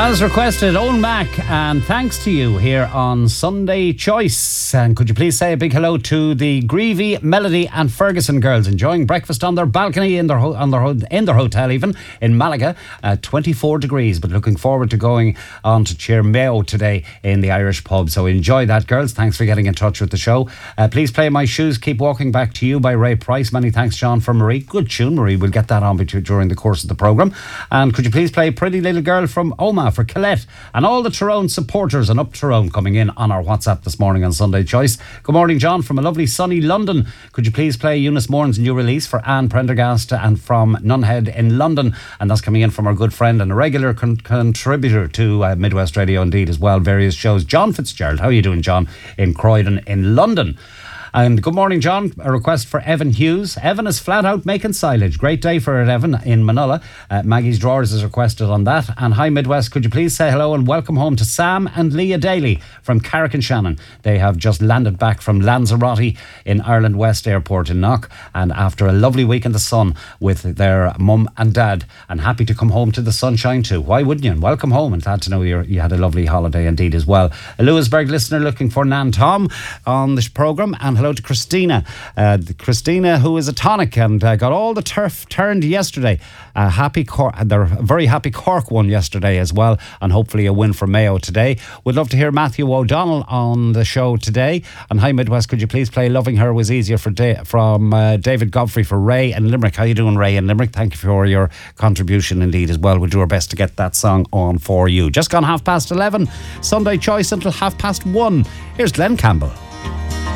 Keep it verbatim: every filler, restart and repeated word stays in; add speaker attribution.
Speaker 1: As requested, Owen Mac, and thanks to you here on Sunday Choice. And could you please say a big hello to the Greevy, Melody and Ferguson girls enjoying breakfast on their balcony in their ho- on their ho- in their hotel even in Malaga at twenty-four degrees, but looking forward to going on to Cheer Mayo today in the Irish pub. So enjoy that, girls. Thanks for getting in touch with the show. Uh, please play My Shoes Keep Walking Back to You by Ray Price. Many thanks, John, for Marie. Good tune, Marie. We'll get that on during the course of the programme. And could you please play Pretty Little Girl from Omagh for Colette and all the Tyrone supporters and up Tyrone coming in on our WhatsApp this morning on Sunday Choice. Good morning, John, from a lovely sunny London. Could you please play Eunice Moran's new release for Anne Prendergast and from Nunhead in London? And that's coming in from our good friend and a regular con- contributor to uh, Midwest Radio indeed as well, various shows, John Fitzgerald. How are you doing, John, in Croydon in London? And good morning, John. A request for Evan Hughes. Evan is flat out making silage. Great day for it, Evan, in Manila. Uh, Maggie's Drawers is requested on that. And hi, Midwest. Could you please say hello and welcome home to Sam and Leah Daly from Carrick and Shannon. They have just landed back from Lanzarote in Ireland West Airport in Knock. And after a lovely week in the sun with their mum and dad, and happy to come home to the sunshine too. Why wouldn't you? And welcome home. And glad to know you're, you had a lovely holiday indeed as well. A Lewisburg listener looking for Nan Tom on this programme. And hello to Christina. Uh, Christina, who is a tonic and uh, got all the turf turned yesterday. Uh, happy Cor- they're a very happy Cork won yesterday as well, and hopefully a win for Mayo today. We'd love to hear Matthew O'Donnell on the show today. And hi, Midwest, could you please play Loving Her Was Easier for da- from uh, David Godfrey for Ray and Limerick. How you doing, Ray and Limerick? Thank you for your contribution indeed as well. We'll do our best to get that song on for you. Just gone half past eleven. Sunday Choice until half past one. Here's Glenn Campbell.